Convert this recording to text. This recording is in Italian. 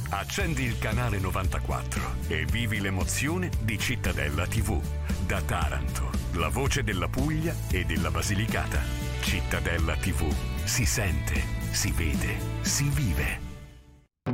Accendi il canale 94 e vivi l'emozione di Cittadella TV. Da Taranto, la voce della Puglia e della Basilicata. Cittadella TV. Si sente, si vede, si vive.